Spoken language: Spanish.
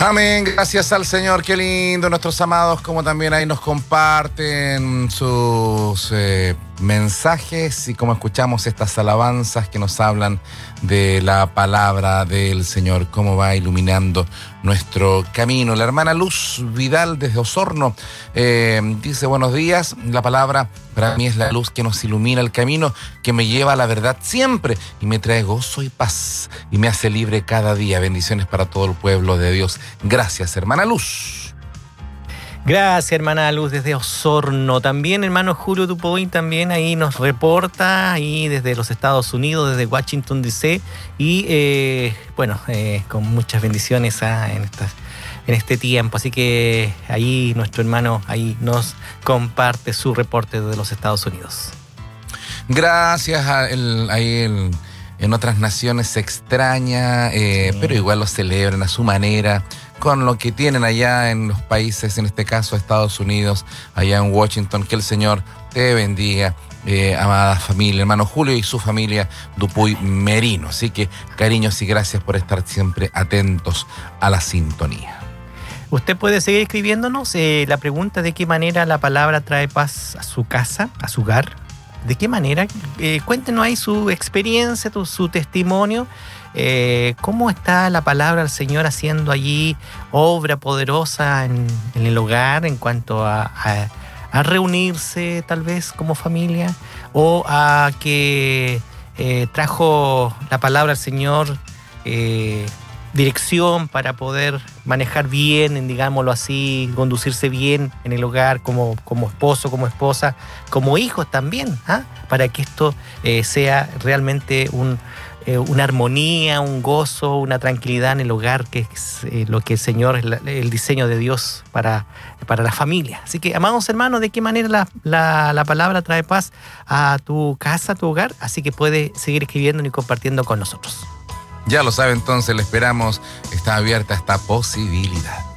Amén, gracias al Señor, qué lindo, nuestros amados, como también ahí nos comparten sus mensajes y como escuchamos estas alabanzas que nos hablan de la palabra del Señor, cómo va iluminando nuestro camino. La hermana Luz Vidal desde Osorno dice: buenos días, la palabra para mí es la luz que nos ilumina el camino, que me lleva a la verdad siempre y me trae gozo y paz y me hace libre cada día. Bendiciones para todo el pueblo de Dios. Gracias, hermana Luz. Gracias, hermana Luz, desde Osorno. También, hermano Julio Dupoy, también ahí nos reporta, ahí desde los Estados Unidos, desde Washington, D.C. Y, con muchas bendiciones en este tiempo. Así que ahí nuestro hermano ahí nos comparte su reporte desde los Estados Unidos. Gracias en otras naciones se extraña, pero igual lo celebran a su manera, con lo que tienen allá en los países, en este caso Estados Unidos, allá en Washington. Que el Señor te bendiga, amada familia, hermano Julio y su familia Dupuy Merino. Así que cariños y gracias por estar siempre atentos a la sintonía. Usted puede seguir escribiéndonos la pregunta: ¿de qué manera la palabra trae paz a su casa, a su hogar? ¿De qué manera? Cuéntenos ahí su experiencia, su testimonio. ¿Cómo está la palabra del Señor haciendo allí obra poderosa en el hogar en cuanto a reunirse tal vez como familia, o a que trajo la palabra del Señor dirección para poder manejar bien, digámoslo así, conducirse bien en el hogar como esposo, como esposa, como hijos también, para que esto sea realmente una armonía, un gozo, una tranquilidad en el hogar, que es lo que el Señor, el diseño de Dios para la familia. Así que, amados hermanos, ¿de qué manera la palabra trae paz a tu casa, a tu hogar? Así que puede seguir escribiendo y compartiendo con nosotros. Ya lo sabe, entonces le esperamos, está abierta esta posibilidad.